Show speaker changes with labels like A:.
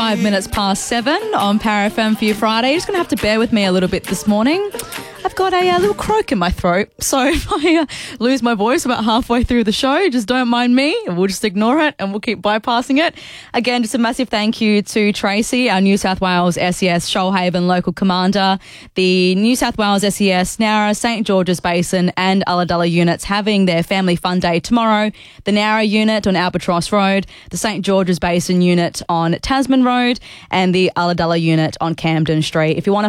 A: 5 minutes past 7 on Power FM for your Friday. You're just going to have to bear with me a little bit this morning. I've got a little croak in my throat, so if I lose my voice about halfway through the show, just don't mind me. We'll just ignore it and we'll keep bypassing it. Again, just a massive thank you to Tracy, our New South Wales SES Shoalhaven local commander, the New South Wales SES Nowra, St George's Basin and Ulladulla units having their family fun day tomorrow. The Nowra unit on Albatross Road, the St George's Basin unit on Tasman Road and the Ulladulla unit on Camden Street. If you want to